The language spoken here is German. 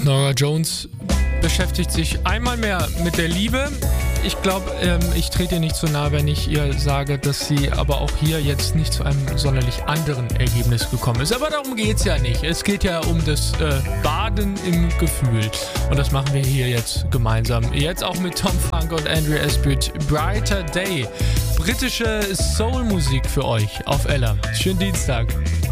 Norah Jones beschäftigt sich einmal mehr mit der Liebe. Ich glaube, ich trete ihr nicht zu nahe, wenn ich ihr sage, dass sie aber auch hier jetzt nicht zu einem sonderlich anderen Ergebnis gekommen ist. Aber darum geht es ja nicht. Es geht ja um das Baden im Gefühl. Und das machen wir hier jetzt gemeinsam. Jetzt auch mit Tom Funk und Andrew Asbridge. Brighter Day. Britische Soul-Musik für euch auf Ella. Schönen Dienstag.